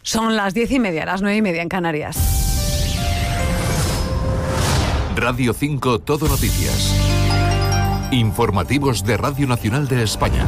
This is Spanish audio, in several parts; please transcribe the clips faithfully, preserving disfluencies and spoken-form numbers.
Son las diez y media, las nueve y media en Canarias. Radio cinco Todo Noticias. Informativos de Radio Nacional de España.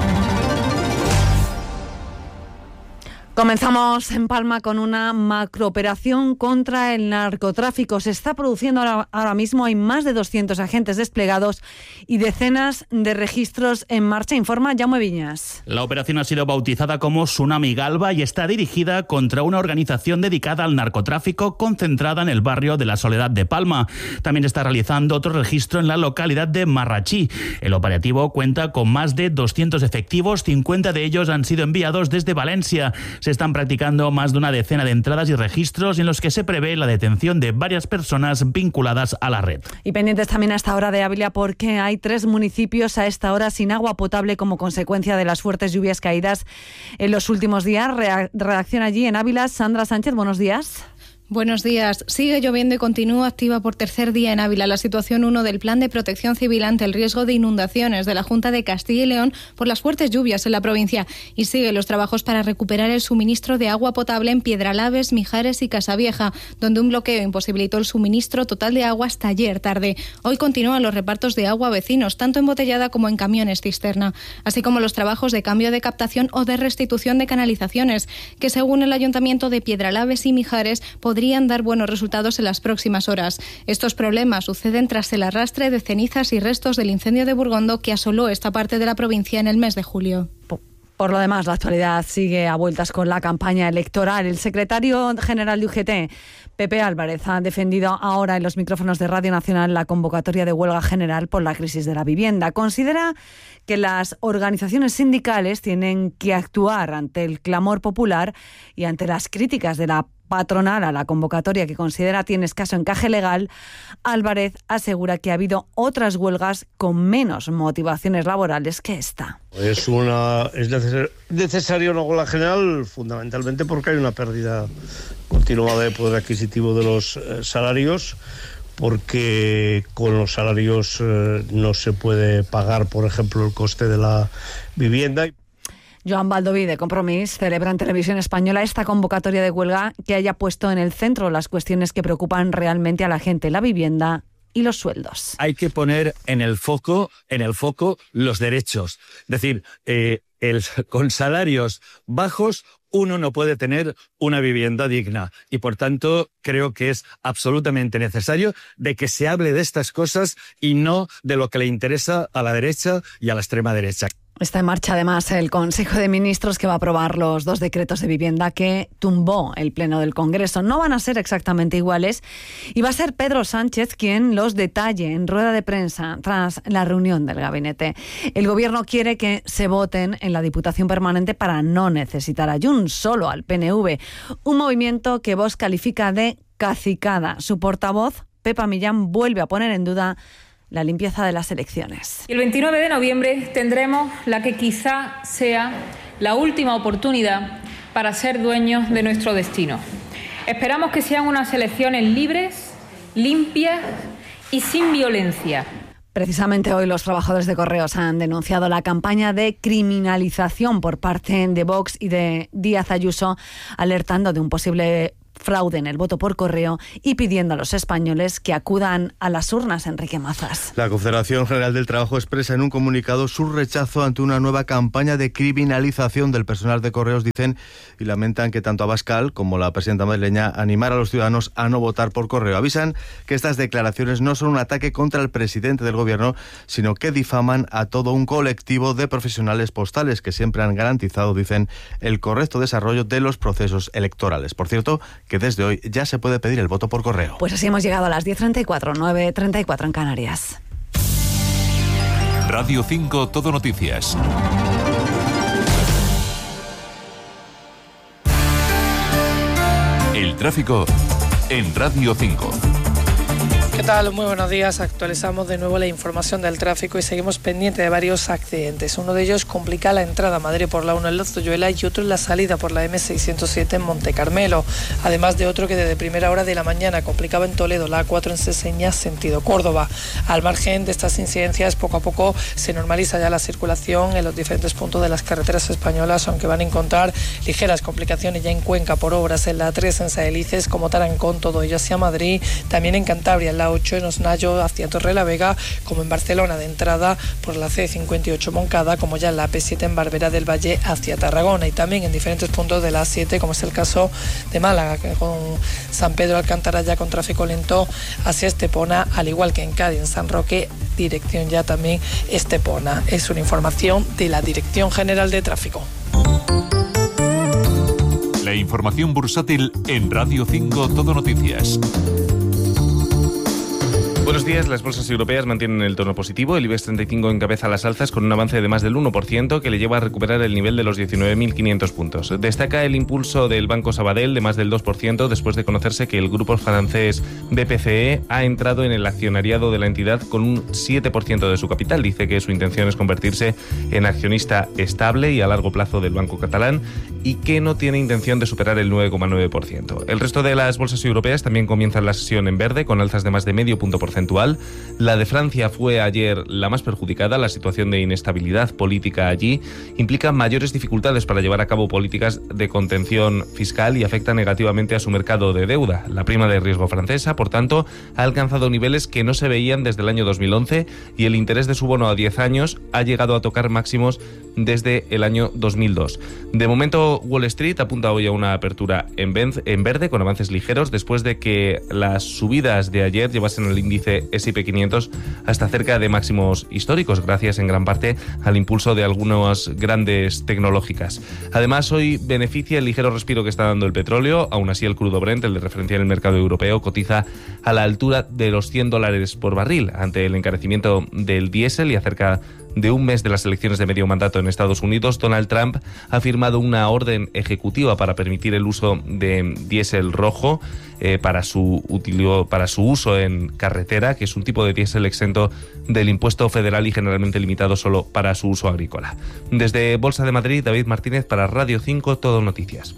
Comenzamos en Palma con una macrooperación contra el narcotráfico. Se está produciendo ahora, ahora mismo, hay más de doscientos agentes desplegados y decenas de registros en marcha, informa Jaume Viñas. La operación ha sido bautizada como Tsunami Galva y está dirigida contra una organización dedicada al narcotráfico concentrada en el barrio de la Soledad de Palma. También está realizando otro registro en la localidad de Marrachí. El operativo cuenta con más de doscientos efectivos, cincuenta de ellos han sido enviados desde Valencia. Se están practicando más de una decena de entradas y registros en los que se prevé la detención de varias personas vinculadas a la red. Y pendientes también a esta hora de Ávila porque hay tres municipios a esta hora sin agua potable como consecuencia de las fuertes lluvias caídas en los últimos días. Redacción allí en Ávila, Sandra Sánchez, buenos días. Buenos días. Sigue lloviendo y continúa activa por tercer día en Ávila la situación uno del Plan de Protección Civil ante el riesgo de inundaciones de la Junta de Castilla y León por las fuertes lluvias en la provincia. Y siguen los trabajos para recuperar el suministro de agua potable en Piedralaves, Mijares y Casavieja, donde un bloqueo imposibilitó el suministro total de agua hasta ayer tarde. Hoy continúan los repartos de agua a vecinos, tanto embotellada como en camiones cisterna, así como los trabajos de cambio de captación o de restitución de canalizaciones, que según el Ayuntamiento de Piedralaves y Mijares podrían podrían dar buenos resultados en las próximas horas. Estos problemas suceden tras el arrastre de cenizas y restos del incendio de Burgondo que asoló esta parte de la provincia en el mes de julio. Por lo demás, la actualidad sigue a vueltas con la campaña electoral. El secretario general de U G T, Pepe Álvarez, ha defendido ahora en los micrófonos de Radio Nacional la convocatoria de huelga general por la crisis de la vivienda. Considera que las organizaciones sindicales tienen que actuar ante el clamor popular y ante las críticas de la patronal a la convocatoria, que considera tiene escaso encaje legal. Álvarez asegura que ha habido otras huelgas con menos motivaciones laborales que esta. Es una es neces- necesaria una huelga general fundamentalmente porque hay una pérdida continua de poder adquisitivo de los eh, salarios, porque con los salarios eh, no se puede pagar, por ejemplo, el coste de la vivienda. Joan Baldoví, de Compromís, celebra en Televisión Española esta convocatoria de huelga que haya puesto en el centro las cuestiones que preocupan realmente a la gente, la vivienda y los sueldos. Hay que poner en el foco, en el foco los derechos. Es decir, eh, el, con salarios bajos uno no puede tener una vivienda digna y, por tanto, creo que es absolutamente necesario de que se hable de estas cosas y no de lo que le interesa a la derecha y a la extrema derecha. Está en marcha además el Consejo de Ministros que va a aprobar los dos decretos de vivienda que tumbó el Pleno del Congreso. No van a ser exactamente iguales y va a ser Pedro Sánchez quien los detalle en rueda de prensa tras la reunión del gabinete. El Gobierno quiere que se voten en la Diputación Permanente para no necesitar a Junts, solo al P N V. Un movimiento que Vox califica de cacicada. Su portavoz, Pepa Millán, vuelve a poner en duda la limpieza de las elecciones. El veintinueve de noviembre tendremos la que quizá sea la última oportunidad para ser dueños de nuestro destino. Esperamos que sean unas elecciones libres, limpias y sin violencia. Precisamente hoy los trabajadores de Correos han denunciado la campaña de criminalización por parte de Vox y de Díaz Ayuso, alertando de un posible fraude en el voto por correo y pidiendo a los españoles que acudan a las urnas. Enrique Mazas. La Confederación General del Trabajo expresa en un comunicado su rechazo ante una nueva campaña de criminalización del personal de Correos, dicen, y lamentan que tanto Abascal como la presidenta madrileña animar a los ciudadanos a no votar por correo. Avisan que estas declaraciones no son un ataque contra el presidente del gobierno, sino que difaman a todo un colectivo de profesionales postales que siempre han garantizado, dicen, el correcto desarrollo de los procesos electorales. Por cierto, que desde hoy ya se puede pedir el voto por correo. Pues así hemos llegado a las diez treinta y cuatro, nueve treinta y cuatro en Canarias. Radio cinco Todo Noticias. El tráfico en Radio cinco. ¿Qué tal? Muy buenos días. Actualizamos de nuevo la información del tráfico y seguimos pendientes de varios accidentes. Uno de ellos complica la entrada a Madrid por la uno en Lozoyuela y otro en la salida por la eme seiscientos siete en Monte Carmelo. Además de otro que desde primera hora de la mañana complicaba en Toledo la A cuatro en Seseña, sentido Córdoba. Al margen de estas incidencias, poco a poco se normaliza ya la circulación en los diferentes puntos de las carreteras españolas, aunque van a encontrar ligeras complicaciones ya en Cuenca por obras en la A tres en Saelices, como Tarancón, todo ello hacia Madrid, también en Cantabria, en la ocho en Osnayo hacia Torrelavega, como en Barcelona de entrada por la ce cincuenta y ocho Moncada, como ya en la A P siete en Barberá del Valle hacia Tarragona, y también en diferentes puntos de la A siete, como es el caso de Málaga, con San Pedro Alcántara ya con tráfico lento hacia Estepona, al igual que en Cádiz, en San Roque, dirección ya también Estepona. Es una información de la Dirección General de Tráfico. La información bursátil en Radio cinco Todo Noticias. Buenos días. Las bolsas europeas mantienen el tono positivo. El IBEX treinta y cinco encabeza las alzas con un avance de más del uno por ciento que le lleva a recuperar el nivel de los diecinueve mil quinientos puntos. Destaca el impulso del Banco Sabadell de más del dos por ciento después de conocerse que el grupo francés B P C E ha entrado en el accionariado de la entidad con un siete por ciento de su capital. Dice que su intención es convertirse en accionista estable y a largo plazo del banco catalán y que no tiene intención de superar el nueve coma nueve por ciento. El resto de las bolsas europeas también comienzan la sesión en verde con alzas de más de medio punto porcentual. La de Francia fue ayer la más perjudicada. La situación de inestabilidad política allí implica mayores dificultades para llevar a cabo políticas de contención fiscal y afecta negativamente a su mercado de deuda. La prima de riesgo francesa, por tanto, ha alcanzado niveles que no se veían desde el año dos mil once y el interés de su bono a diez años ha llegado a tocar máximos desde el año dos mil dos. De momento, Wall Street apunta hoy a una apertura en verde con avances ligeros después de que las subidas de ayer llevasen al índice ese y pe quinientos hasta cerca de máximos históricos, gracias en gran parte al impulso de algunas grandes tecnológicas. Además, hoy beneficia el ligero respiro que está dando el petróleo. Aún así, el crudo Brent, el de referencia en el mercado europeo, cotiza a la altura de los cien dólares por barril ante el encarecimiento del diésel y acerca de un mes de las elecciones de medio mandato en Estados Unidos. Donald Trump ha firmado una orden ejecutiva para permitir el uso de diésel rojo eh, para, su utilio, para su uso en carretera, que es un tipo de diésel exento del impuesto federal y generalmente limitado solo para su uso agrícola. Desde Bolsa de Madrid, David Martínez para Radio cinco Todo Noticias.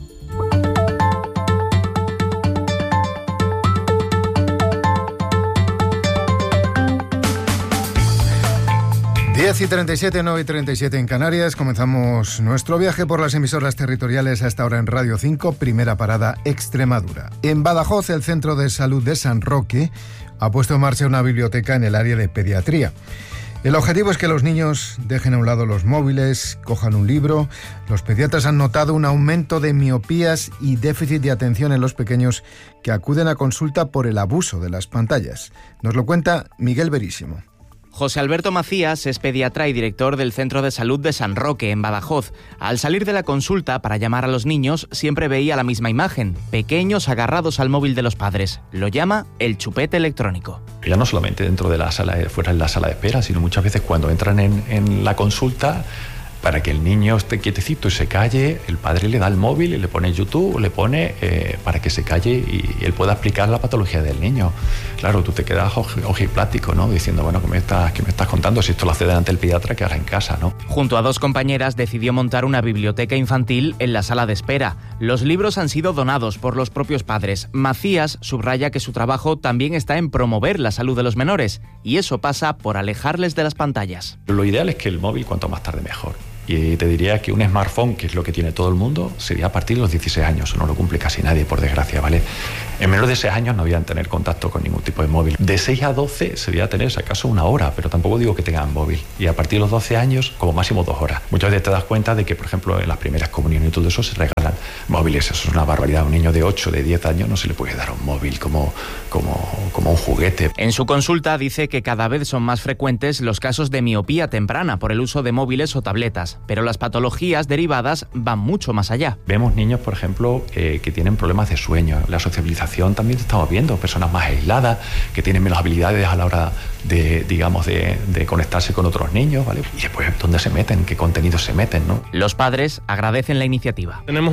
diez y treinta y siete, nueve y treinta y siete en Canarias. Comenzamos nuestro viaje por las emisoras territoriales hasta ahora en Radio cinco, primera parada Extremadura. En Badajoz, el Centro de Salud de San Roque ha puesto en marcha una biblioteca en el área de pediatría. El objetivo es que los niños dejen a un lado los móviles, cojan un libro. Los pediatras han notado un aumento de miopías y déficit de atención en los pequeños que acuden a consulta por el abuso de las pantallas. Nos lo cuenta Miguel Verísimo. José Alberto Macías es pediatra y director del Centro de Salud de San Roque, en Badajoz. Al salir de la consulta para llamar a los niños, siempre veía la misma imagen, pequeños agarrados al móvil de los padres. Lo llama el chupete electrónico. Ya no solamente dentro de la sala, fuera en la sala de espera, sino muchas veces cuando entran en, en la consulta, para que el niño esté quietecito y se calle, el padre le da el móvil y le pone YouTube, le pone eh, para que se calle y él pueda explicar la patología del niño. Claro, tú te quedas ojiplático, ¿no? Diciendo, bueno, ¿qué me estás, qué me estás contando? Si esto lo hace delante del pediatra, que hará en casa, ¿no? Junto a dos compañeras decidió montar una biblioteca infantil en la sala de espera. Los libros han sido donados por los propios padres. Macías subraya que su trabajo también está en promover la salud de los menores y eso pasa por alejarles de las pantallas. Lo ideal es que el móvil cuanto más tarde mejor. Y te diría que un smartphone, que es lo que tiene todo el mundo, sería a partir de los dieciséis años. No lo cumple casi nadie, por desgracia, ¿vale? En menos de seis años no debían tener contacto con ningún tipo de móvil. De seis a doce sería tener, si acaso, una hora, pero tampoco digo que tengan móvil. Y a partir de los doce años, como máximo dos horas. Muchas veces te das cuenta de que, por ejemplo, en las primeras comuniones y todo eso se regalan móviles. Eso es una barbaridad. A un niño de ocho, de diez años no se le puede dar un móvil como, como, como un juguete. En su consulta dice que cada vez son más frecuentes los casos de miopía temprana por el uso de móviles o tabletas. Pero las patologías derivadas van mucho más allá. Vemos niños, por ejemplo, eh, que tienen problemas de sueño. La sociabilización también estamos viendo, personas más aisladas, que tienen menos habilidades a la hora de, digamos, de, de conectarse con otros niños, ¿vale? Y después, ¿dónde se meten? ¿Qué contenidos se meten, no? Los padres agradecen la iniciativa. Tenemos una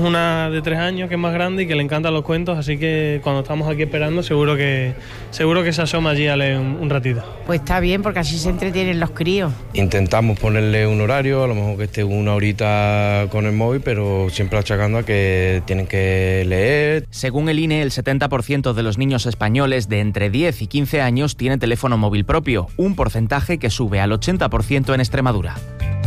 hija de tres años, que es más grande y que le encantan los cuentos, así que cuando estamos aquí esperando seguro que seguro que se asoma allí a leer un, un ratito. Pues está bien, porque así se entretienen los críos. Intentamos ponerle un horario, a lo mejor que esté una horita con el móvil, pero siempre achacando a que tienen que leer. Según el I N E, el setenta por ciento de los niños españoles de entre diez y quince años tiene teléfono móvil propio, un porcentaje que sube al ochenta por ciento en Extremadura.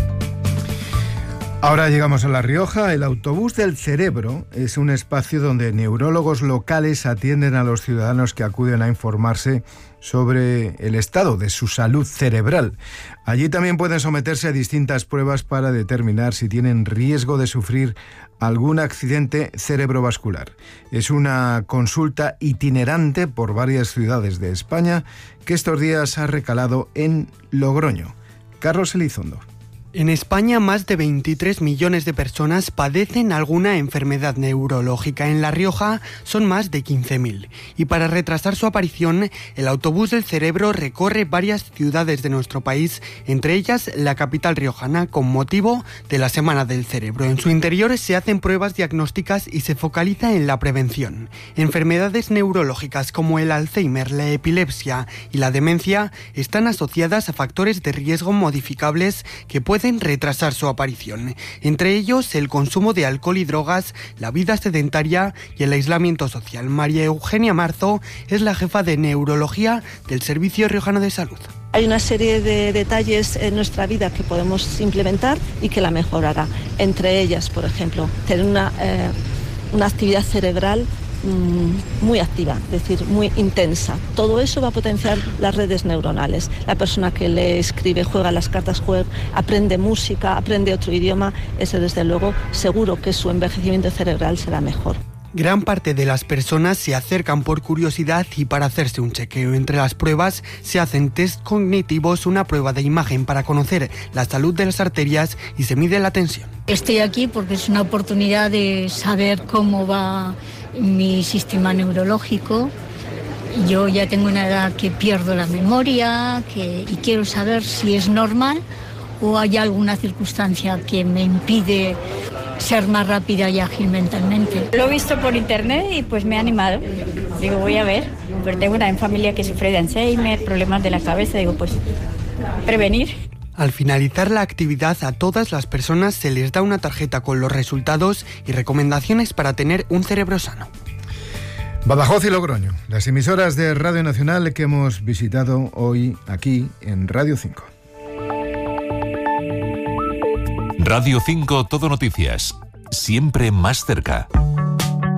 Ahora llegamos a La Rioja. El autobús del cerebro es un espacio donde neurólogos locales atienden a los ciudadanos que acuden a informarse sobre el estado de su salud cerebral. Allí también pueden someterse a distintas pruebas para determinar si tienen riesgo de sufrir algún accidente cerebrovascular. Es una consulta itinerante por varias ciudades de España que estos días ha recalado en Logroño. Carlos Elizondo. En España, más de veintitrés millones de personas padecen alguna enfermedad neurológica. En La Rioja son más de quince mil. Y para retrasar su aparición, el autobús del cerebro recorre varias ciudades de nuestro país, entre ellas la capital riojana, con motivo de la Semana del Cerebro. En su interior se hacen pruebas diagnósticas y se focaliza en la prevención. Enfermedades neurológicas como el Alzheimer, la epilepsia y la demencia están asociadas a factores de riesgo modificables que pueden pueden retrasar su aparición, entre ellos el consumo de alcohol y drogas, la vida sedentaria y el aislamiento social. María Eugenia Marzo es la jefa de neurología del Servicio Riojano de Salud. Hay una serie de detalles en nuestra vida que podemos implementar y que la mejorará. Entre ellas, por ejemplo, tener una, eh, una actividad cerebral muy activa, es decir, muy intensa. Todo eso va a potenciar las redes neuronales. La persona que lee, escribe, juega las cartas, juega, aprende música, aprende otro idioma, ese desde luego seguro que su envejecimiento cerebral será mejor. Gran parte de las personas se acercan por curiosidad y para hacerse un chequeo. Entre las pruebas se hacen test cognitivos, una prueba de imagen para conocer la salud de las arterias y se mide la tensión. Estoy aquí porque es una oportunidad de saber cómo va mi sistema neurológico. Yo ya tengo una edad que pierdo la memoria que, y quiero saber si es normal o hay alguna circunstancia que me impide ser más rápida y ágil mentalmente. Lo he visto por internet y pues me ha animado. Digo, voy a ver, pero tengo una familia que sufre de Alzheimer, problemas de la cabeza, digo, pues prevenir. Al finalizar la actividad, a todas las personas se les da una tarjeta con los resultados y recomendaciones para tener un cerebro sano. Badajoz y Logroño, las emisoras de Radio Nacional que hemos visitado hoy aquí en Radio cinco. Radio cinco Todo Noticias, siempre más cerca.